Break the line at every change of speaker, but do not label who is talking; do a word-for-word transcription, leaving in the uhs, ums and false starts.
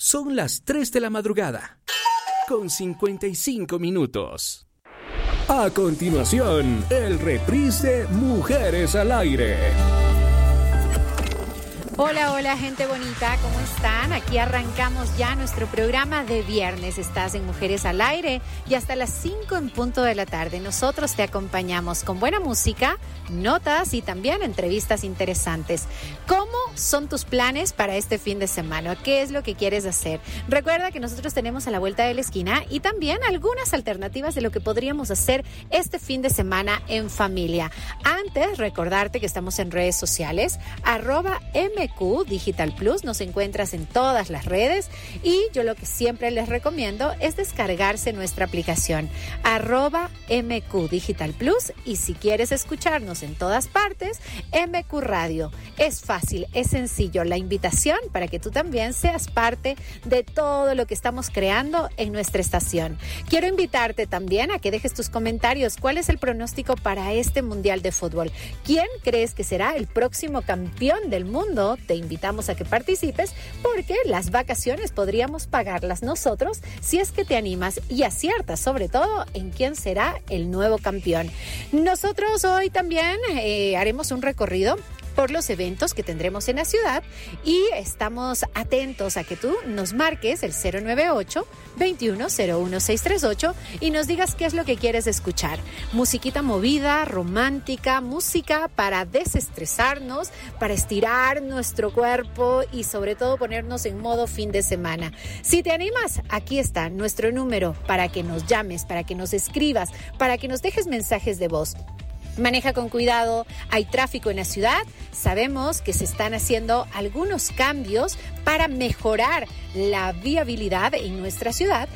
Son las tres de la madrugada, con cincuenta y cinco minutos. A continuación, el reprise de Mujeres al Aire.
Hola, hola, gente bonita, ¿cómo están? Aquí arrancamos ya nuestro programa de viernes. Estás en Mujeres al Aire y hasta las cinco en punto de la tarde. Nosotros te acompañamos con buena música, notas y también entrevistas interesantes. ¿Cómo son tus planes para este fin de semana? ¿Qué es lo que quieres hacer? Recuerda que nosotros tenemos a la vuelta de la esquina y también algunas alternativas de lo que podríamos hacer este fin de semana en familia. Antes, recordarte que estamos en redes sociales, arroba M Q Digital Plus, nos encuentras en todas las redes y yo lo que siempre les recomiendo es descargarse nuestra aplicación, arroba M Q Digital Plus, y si quieres escucharnos en todas partes, M Q Radio. Es fácil, es sencillo, la invitación para que tú también seas parte de todo lo que estamos creando en nuestra estación. Quiero invitarte también a que dejes tus comentarios. ¿Cuál es el pronóstico para este Mundial de Fútbol? ¿Quién crees que será el próximo campeón del mundo? Te invitamos a que participes porque las vacaciones podríamos pagarlas nosotros si es que te animas y aciertas sobre todo en quién será el nuevo campeón. Nosotros hoy también eh, haremos un recorrido por los eventos que tendremos en la ciudad y estamos atentos a que tú nos marques el cero nueve ocho, veintiuno, cero uno, seis tres ocho y nos digas qué es lo que quieres escuchar. Musiquita movida, romántica, música para desestresarnos, para estirar nuestro cuerpo y sobre todo ponernos en modo fin de semana. Si te animas, aquí está nuestro número para que nos llames, para que nos escribas, para que nos dejes mensajes de voz. Maneja con cuidado, hay tráfico en la ciudad, sabemos que se están haciendo algunos cambios para mejorar la viabilidad en nuestra ciudad,